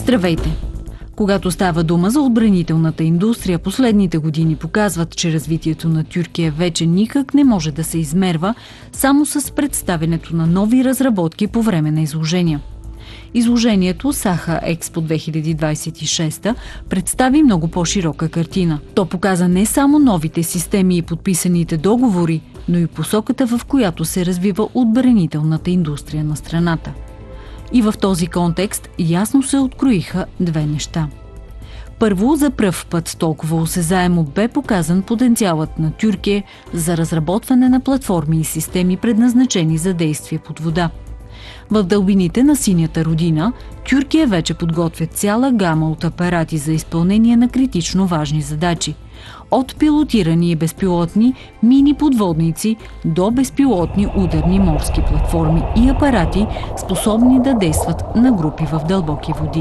Здравейте! Когато става дума за отбранителната индустрия, последните години показват, че развитието на Тюркия вече никак не може да се измерва само с представянето на нови разработки по време на изложения. Изложението Саха Експо 2026 представи много по-широка картина. То показа не само новите системи и подписаните договори, но и посоката, в която се развива отбранителната индустрия на страната. И в този контекст ясно се откроиха две неща. Първо, за пръв път толкова осезаемо бе показан потенциалът на Тюркия за разработване на платформи и системи, предназначени за действие под вода. В дълбините на синята родина Тюркия вече подготвя цяла гама от апарати за изпълнение на критично важни задачи. От пилотирани и безпилотни мини-подводници до безпилотни ударни морски платформи и апарати, способни да действат на групи в дълбоки води.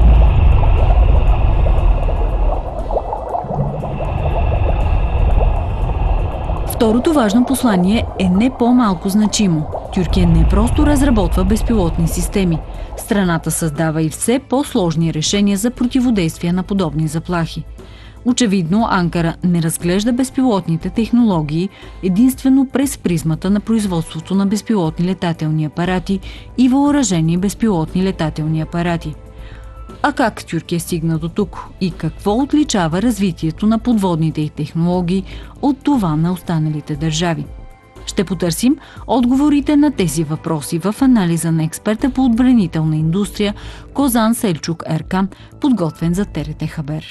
Второто важно послание е не по-малко значимо. Тюркия не просто разработва безпилотни системи. Страната създава и все по-сложни решения за противодействие на подобни заплахи. Очевидно, Анкара не разглежда безпилотните технологии единствено през призмата на производството на безпилотни летателни апарати и въоръжени безпилотни летателни апарати. А как Тюркия стигна до тук и какво отличава развитието на подводните й технологии от това на останалите държави? Ще потърсим отговорите на тези въпроси в анализа на експерта по отбранителна индустрия Козан Селчук Еркан, подготвен за ТРТ Хабер.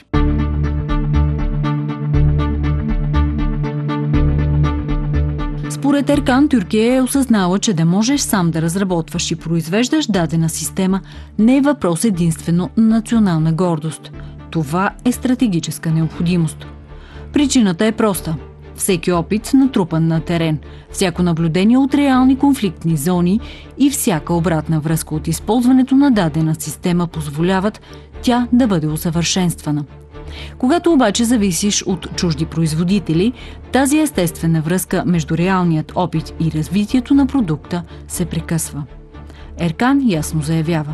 Според Еркан, Тюркия е осъзнала, че да можеш сам да разработваш и произвеждаш дадена система не е въпрос единствено на национална гордост. Това е стратегическа необходимост. Причината е проста. Всеки опит, натрупан на терен, всяко наблюдение от реални конфликтни зони и всяка обратна връзка от използването на дадена система позволяват тя да бъде усъвършенствана. Когато обаче зависиш от чужди производители, тази естествена връзка между реалният опит и развитието на продукта се прекъсва. Еркан ясно заявява.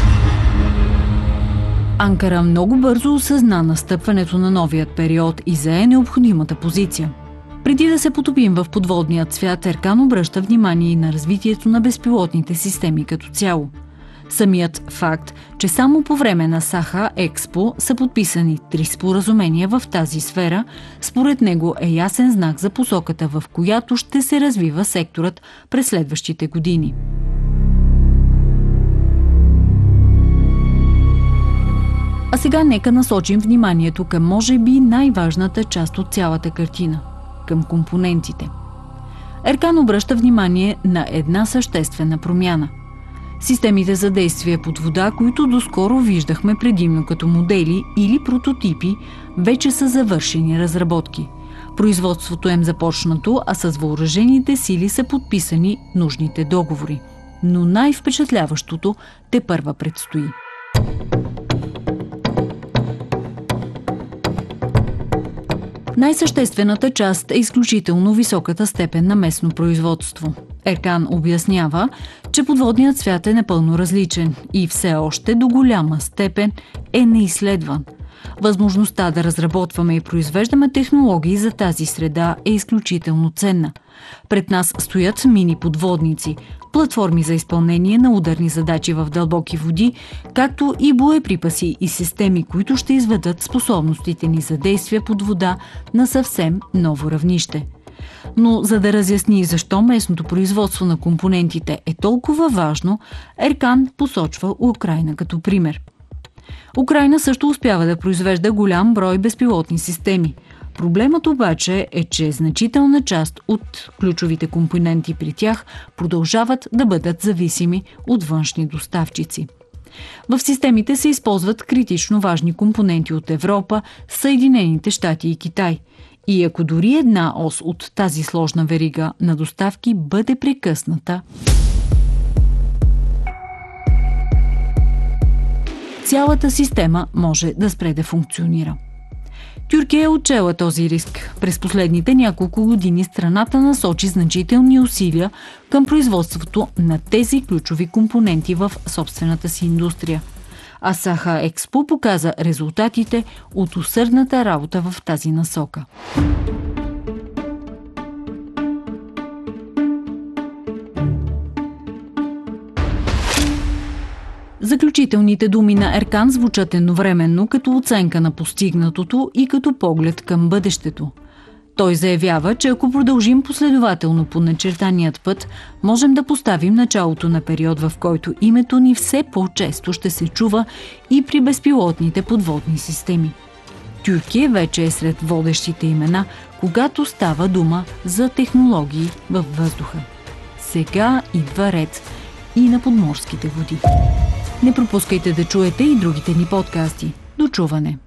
Анкара много бързо осъзна настъпването на новият период и зае необходимата позиция. Преди да се потопим в подводният свят, Еркан обръща внимание и на развитието на безпилотните системи като цяло. Самият факт, че само по време на Саха Експо са подписани 3 споразумения в тази сфера, според него е ясен знак за посоката, в която ще се развива секторът през следващите години. А сега нека насочим вниманието към може би най-важната част от цялата картина – към компонентите. Еркан обръща внимание на една съществена промяна. Системите за действие под вода, които доскоро виждахме предимно като модели или прототипи, вече са завършени разработки. Производството им започнато, а с въоръжените сили са подписани нужните договори. Но най-впечатляващото тепърва предстои. Най-съществената част е изключително високата степен на местно производство. Еркан обяснява, че подводният свят е напълно различен и все още до голяма степен е неизследван. Възможността да разработваме и произвеждаме технологии за тази среда е изключително ценна. Пред нас стоят мини-подводници, платформи за изпълнение на ударни задачи в дълбоки води, както и боеприпаси и системи, които ще изведат способностите ни за действие под вода на съвсем ново равнище. Но за да разясни защо местното производство на компонентите е толкова важно, Еркан посочва Украйна като пример. Украйна също успява да произвежда голям брой безпилотни системи. Проблемът обаче е, че значителна част от ключовите компоненти при тях продължават да бъдат зависими от външни доставчици. В системите се използват критично важни компоненти от Европа, Съединените щати и Китай. И ако дори една ос от тази сложна верига на доставки бъде прекъсната, цялата система може да спре да функционира. Тюркия е отчела този риск. През последните няколко години страната насочи значителни усилия към производството на тези ключови компоненти в собствената си индустрия. а Саха Експо показа резултатите от усърдната работа в тази насока. Заключителните думи на Еркан звучат едновременно като оценка на постигнатото и като поглед към бъдещето. Той заявява, че ако продължим последователно по начертаният път, можем да поставим началото на период, в който името ни все по-често ще се чува и при безпилотните подводни системи. Тюркия вече е сред водещите имена, когато става дума за технологии във въздуха. Сега идва ред и на подморските води. Не пропускайте да чуете и другите ни подкасти. До чуване!